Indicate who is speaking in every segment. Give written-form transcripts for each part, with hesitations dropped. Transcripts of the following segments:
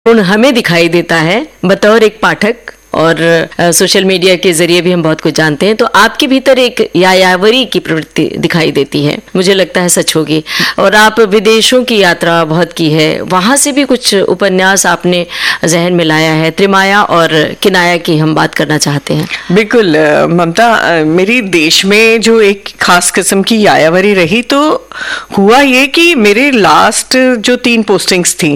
Speaker 1: हमें दिखाई देता है बतौर एक पाठक, और सोशल मीडिया के जरिए भी हम बहुत कुछ जानते हैं। तो आपके भीतर एक यायावरी की प्रवृत्ति दिखाई देती है, मुझे लगता है सच होगी। और आप विदेशों की यात्रा बहुत की है, वहां से भी कुछ उपन्यास आपने जहन में लाया है। त्रिमाया और किनाया की हम बात करना चाहते हैं।
Speaker 2: बिल्कुल ममता, मेरी देश में जो एक खास किस्म की यायावरी रही, तो हुआ ये कि मेरे लास्ट जो 3 पोस्टिंग्स थी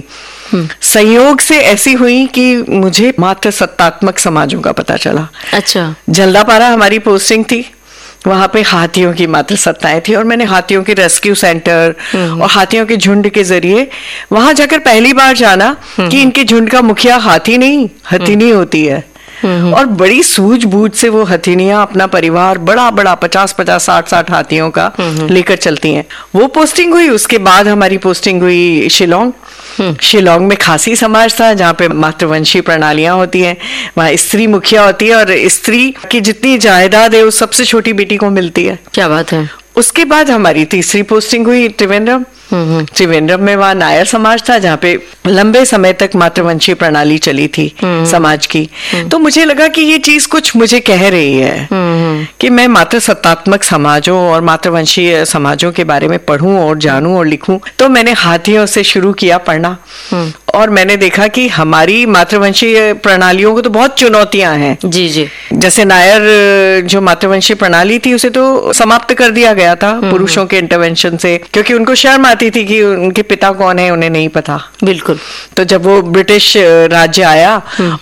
Speaker 2: संयोग से ऐसी हुई कि मुझे मात्र सत्तात्मक समाजों का पता चला।
Speaker 1: अच्छा।
Speaker 2: जल्दापारा हमारी पोस्टिंग थी, वहां पे हाथियों की मात्र सत्ताएं थी, और मैंने हाथियों के रेस्क्यू सेंटर और हाथियों के झुंड के जरिए वहां जाकर पहली बार जाना कि इनके झुंड का मुखिया हाथी नहीं, हथिनी होती है। और बड़ी सूझबूझ से वो हथिनियां अपना परिवार बड़ा बड़ा 50-50, 60-60 हाथियों का लेकर चलती हैं। वो पोस्टिंग हुई। उसके बाद हमारी पोस्टिंग हुई शिलोंग। शिलोंग में खासी समाज था, जहाँ पे मातृवंशी प्रणालियां होती हैं, वहाँ स्त्री मुखिया होती है, और स्त्री की जितनी जायदाद है वो सबसे छोटी बेटी को मिलती है।
Speaker 1: क्या बात है।
Speaker 2: उसके बाद हमारी तीसरी पोस्टिंग हुई त्रिवेंद्रम। त्रिवेंद्रम में वहाँ नायर समाज था, जहाँ पे लंबे समय तक मातृवंशी प्रणाली चली थी समाज की। तो मुझे लगा कि ये चीज कुछ मुझे कह रही है कि मैं मातृ सत्तात्मक समाजों और मातृवंशीय समाजों के बारे में पढ़ूं और जानूं और लिखूं। तो मैंने हाथियों से शुरू किया पढ़ना, और मैंने देखा कि हमारी मातृवंशीय प्रणालियों को तो बहुत चुनौतियां हैं।
Speaker 1: जी जी।
Speaker 2: जैसे नायर जो मातृवंशीय प्रणाली थी उसे तो समाप्त कर दिया गया था पुरुषों के इंटरवेंशन से, क्योंकि उनको शर्म आती थी कि उनके पिता कौन है, उन्हें नहीं पता।
Speaker 1: बिल्कुल।
Speaker 2: तो जब वो ब्रिटिश राज्य आया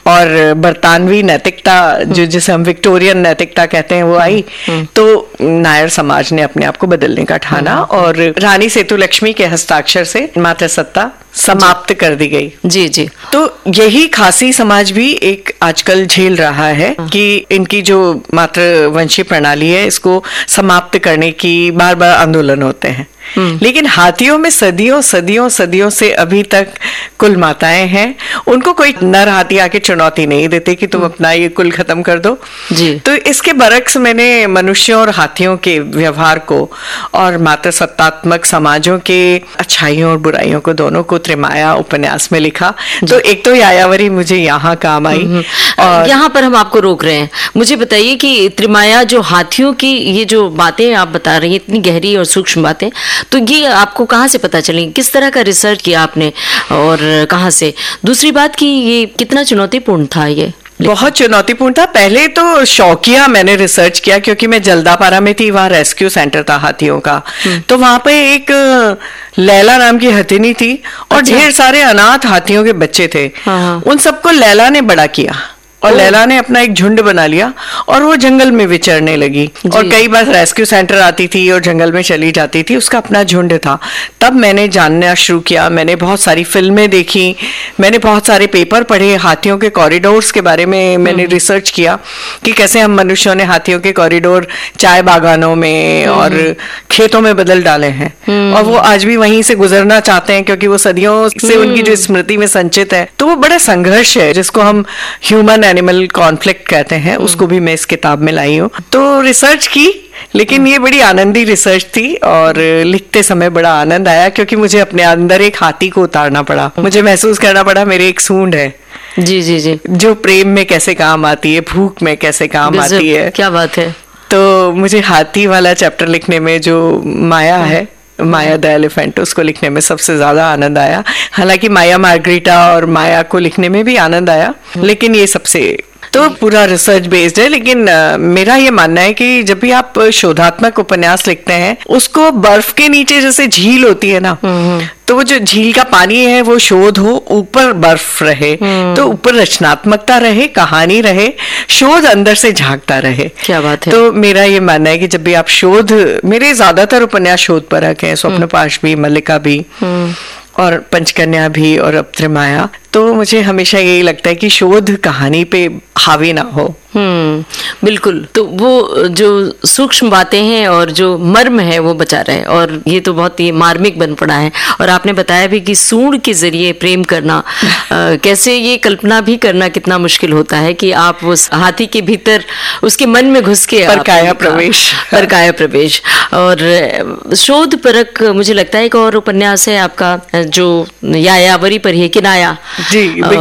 Speaker 2: और बरतानवी नैतिकता, जो जिसे हम विक्टोरियन नैतिकता कहते हैं, वो आई, तो नायर समाज ने अपने आप को बदलने का ठाना, और रानी सेतुलक्ष्मी के हस्ताक्षर से मातृसत्ता समाप्त कर दी गई।
Speaker 1: जी जी।
Speaker 2: तो यही खासी समाज भी एक आजकल झेल रहा है कि इनकी जो मातृवंशी प्रणाली है, इसको समाप्त करने की बार बार आंदोलन होते हैं। लेकिन हाथियों में सदियों सदियों सदियों से अभी तक कुल माताएं हैं। उनको कोई नर हाथी आके चुनौती नहीं देते कि तुम अपना ये कुल खत्म कर दो
Speaker 1: जी।
Speaker 2: तो इसके बरक्स मैंने मनुष्यों और हाथियों के व्यवहार को और मात्र सत्तात्मक समाजों के अच्छाइयों और बुराइयों को, दोनों को त्रिमाया उपन्यास में लिखा। तो एक तो यायावरी मुझे यहाँ काम आई। और
Speaker 1: यहाँ पर हम आपको रोक रहे हैं, मुझे बताइए कि त्रिमाया जो हाथियों की ये जो बातें आप बता रही हैं, इतनी गहरी और सूक्ष्म बातें, तो ये आपको कहाँ से पता चली? किस तरह का रिसर्च किया आपने और कहाँ से? दूसरी बात कि ये कितना चुनौतीपूर्ण था? ये
Speaker 2: बहुत चुनौतीपूर्ण था। पहले तो शौकिया मैंने रिसर्च किया, क्योंकि मैं जल्दापारा में थी, वहाँ रेस्क्यू सेंटर था हाथियों का। तो वहां पे एक लैला नाम की हथिनी थी, और ढेर सारे अनाथ हाथियों के बच्चे थे। उन सबको लैला ने बड़ा किया, और लैला ने अपना एक झुंड बना लिया, और वो जंगल में विचरने लगी। और कई बार रेस्क्यू सेंटर आती थी और जंगल में चली जाती थी, उसका अपना झुंड था। तब मैंने जानना शुरू किया, मैंने बहुत सारी फिल्में देखी, मैंने बहुत सारे पेपर पढ़े, हाथियों के कॉरिडोर्स के बारे में मैंने रिसर्च किया कि कैसे हम मनुष्यों ने हाथियों के कॉरिडोर चाय बागानों में और खेतों में बदल डाले हैं, और वो आज भी वहीं से गुजरना चाहते हैं, क्योंकि वो सदियों से उनकी जो स्मृति में संचित है। तो वो बड़ा संघर्ष है, जिसको हम ह्यूमन एनिमल कॉन्फ्लिक्ट कहते हैं, उसको भी मैं इस किताब में लाई हूँ। तो रिसर्च की, लेकिन ये बड़ी आनंदी रिसर्च थी, और लिखते समय बड़ा आनंद आया, क्योंकि मुझे अपने अंदर एक हाथी को उतारना पड़ा। मुझे महसूस करना पड़ा मेरे एक सूंड है।
Speaker 1: जी जी जी। जो
Speaker 2: प्रेम में कैसे काम आती है, भूख में कैसे काम आती है।
Speaker 1: क्या बात है।
Speaker 2: तो मुझे हाथी वाला चैप्टर लिखने में जो माया है, माया द एलिफेंट, उसको लिखने में सबसे ज्यादा आनंद आया। हालांकि माया मार्गरीटा और माया को लिखने में भी आनंद आया, लेकिन ये सबसे तो पूरा रिसर्च बेस्ड है। लेकिन मेरा ये मानना है कि जब भी आप शोधात्मक उपन्यास लिखते हैं, उसको बर्फ के नीचे जैसे झील होती है ना, तो वो जो झील का पानी है वो शोध हो, ऊपर बर्फ रहे, तो ऊपर रचनात्मकता रहे, कहानी रहे, शोध अंदर से झांकता रहे।
Speaker 1: क्या बात है।
Speaker 2: तो मेरा ये मानना है कि जब भी आप शोध, मेरे ज्यादातर उपन्यास शोध परक हैं, स्वप्नपाश भी, मल्लिका भी, और पंचकन्या भी, और अब त्रिमाया। तो मुझे हमेशा यही लगता है कि शोध कहानी पे हावी ना हो।
Speaker 1: बिल्कुल। तो वो जो सूक्ष्म बातें हैं और जो मर्म है वो बचा रहे, और ये तो बहुत ही मार्मिक बन पड़ा है। और आपने बताया भी कि सूंड के जरिए प्रेम करना, कैसे ये कल्पना भी करना कितना मुश्किल होता है कि आप उस हाथी के भीतर उसके मन में घुस के
Speaker 2: परकाया
Speaker 1: प्रवेश। और शोध परक मुझे लगता है एक और उपन्यास है आपका जो यायावरी पर है, किनाया।
Speaker 2: जी।